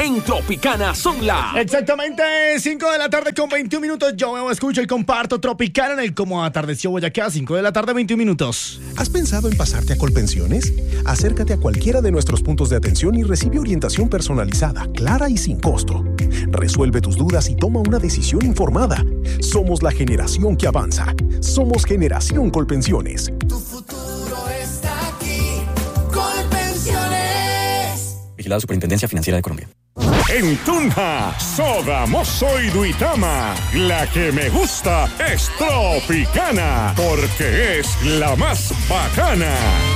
en Tropicana son las... Exactamente, 5 de la tarde con 21 minutos. Yo veo, escucho y comparto Tropicana en el Como Atardeció Boyacá, 5 de la tarde, 21 minutos. ¿Has pensado en pasarte a Colpensiones? Acércate a cualquiera de nuestros puntos de atención y recibe orientación personalizada, clara y sin costo. Resuelve tus dudas y toma una decisión informada. Somos la generación que avanza. Somos Generación Colpensiones. Tu futuro está aquí. Colpensiones. Vigilado Superintendencia Financiera de Colombia. En Tunja, Soga, Mozo y Duitama, la que me gusta es Tropicana, porque es la más bacana.